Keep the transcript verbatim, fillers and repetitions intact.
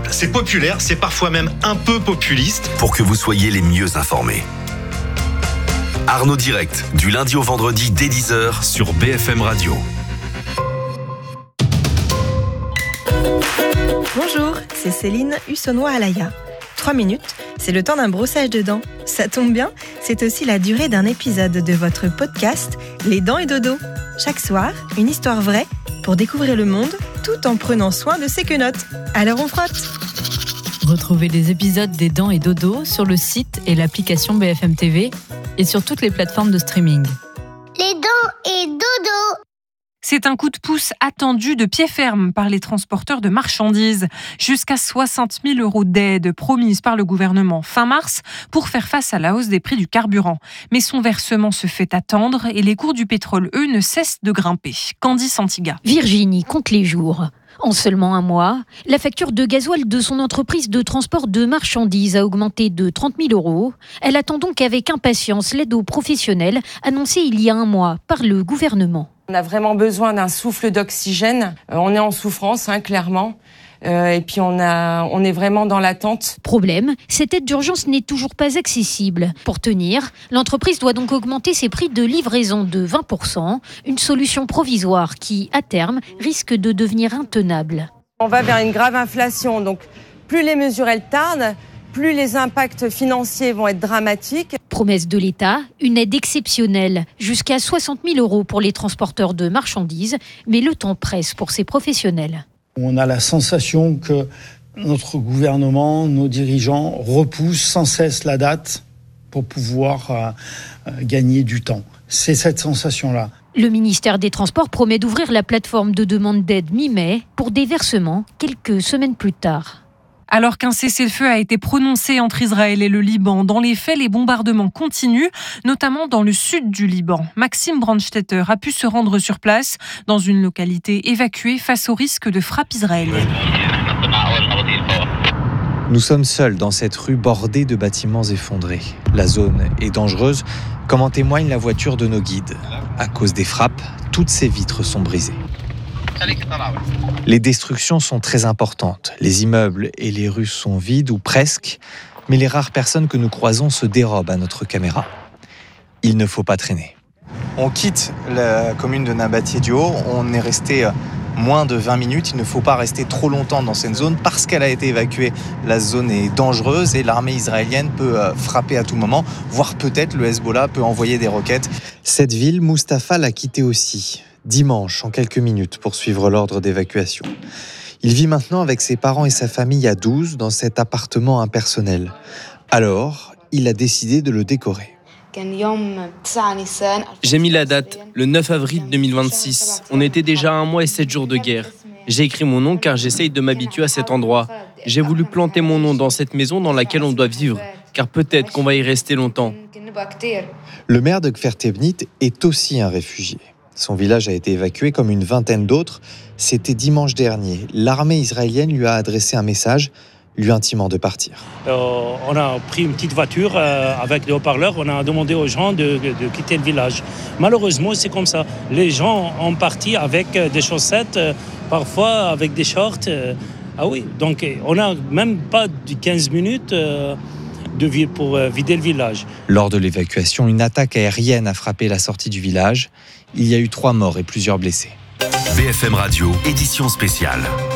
c'est populaire, c'est parfois même un peu populiste. Pour que vous soyez les mieux informés. Arnaud Direct, du lundi au vendredi dès dix heures sur B F M Radio. Bonjour, c'est Céline Hussonnois-Alaya. Trois minutes, c'est le temps d'un brossage de dents. Ça tombe bien, c'est aussi la durée d'un épisode de votre podcast Les Dents et Dodo. Chaque soir, une histoire vraie pour découvrir le monde tout en prenant soin de ses quenottes. Alors on frotte. Retrouvez les épisodes des Dents et Dodo sur le site et l'application B F M T V et sur toutes les plateformes de streaming. Les Dents et Dodo. C'est un coup de pouce attendu de pied ferme par les transporteurs de marchandises. Jusqu'à soixante mille euros d'aide promise par le gouvernement fin mars pour faire face à la hausse des prix du carburant. Mais son versement se fait attendre et les cours du pétrole, eux, ne cessent de grimper. Candice Antiga. Virginie compte les jours. En seulement un mois, la facture de gasoil de son entreprise de transport de marchandises a augmenté de trente mille euros. Elle attend donc avec impatience l'aide aux professionnels annoncée il y a un mois par le gouvernement. On a vraiment besoin d'un souffle d'oxygène. Euh, on est en souffrance, hein, clairement. Euh, et puis on, a, on est vraiment dans l'attente. Problème, cette aide d'urgence n'est toujours pas accessible. Pour tenir, l'entreprise doit donc augmenter ses prix de livraison de vingt pour cent, une solution provisoire qui, à terme, risque de devenir intenable. On va vers une grave inflation, donc plus les mesures elles tardent, plus les impacts financiers vont être dramatiques. Promesse de l'État, une aide exceptionnelle, jusqu'à soixante mille euros pour les transporteurs de marchandises, mais le temps presse pour ces professionnels. On a la sensation que notre gouvernement, nos dirigeants repoussent sans cesse la date pour pouvoir euh, euh, gagner du temps. C'est cette sensation-là. Le ministère des Transports promet d'ouvrir la plateforme de demande d'aide mi-mai pour des versements quelques semaines plus tard. Alors qu'un cessez-le-feu a été prononcé entre Israël et le Liban, dans les faits, les bombardements continuent, notamment dans le sud du Liban. Maxime Brandstetter a pu se rendre sur place, dans une localité évacuée face au risque de frappe israélienne. Nous sommes seuls dans cette rue bordée de bâtiments effondrés. La zone est dangereuse, comme en témoigne la voiture de nos guides. À cause des frappes, toutes ces vitres sont brisées. Les destructions sont très importantes. Les immeubles et les rues sont vides ou presque, mais les rares personnes que nous croisons se dérobent à notre caméra. Il ne faut pas traîner. On quitte la commune de Nabatieh-du-Haut. On est resté moins de vingt minutes. Il ne faut pas rester trop longtemps dans cette zone parce qu'elle a été évacuée. La zone est dangereuse et l'armée israélienne peut frapper à tout moment, voire peut-être le Hezbollah peut envoyer des roquettes. Cette ville, Mustapha l'a quittée aussi. Dimanche, en quelques minutes, pour suivre l'ordre d'évacuation. Il vit maintenant avec ses parents et sa famille à douze dans cet appartement impersonnel. Alors, il a décidé de le décorer. J'ai mis la date, le neuf avril deux mille vingt-six. On était déjà à un mois et sept jours de guerre. J'ai écrit mon nom car j'essaye de m'habituer à cet endroit. J'ai voulu planter mon nom dans cette maison dans laquelle on doit vivre, car peut-être qu'on va y rester longtemps. Le maire de Kfar Tebnit est aussi un réfugié. Son village a été évacué comme une vingtaine d'autres. C'était dimanche dernier. L'armée israélienne lui a adressé un message, lui intimant de partir. Euh, on a pris une petite voiture euh, avec des haut-parleurs. On a demandé aux gens de, de, de quitter le village. Malheureusement, c'est comme ça. Les gens ont parti avec des chaussettes, euh, parfois avec des shorts. Euh, ah oui, donc on n'a même pas de quinze minutes euh, de vie pour euh, vider le village. Lors de l'évacuation, une attaque aérienne a frappé la sortie du village. Il y a eu trois morts et plusieurs blessés. B F M Radio, édition spéciale.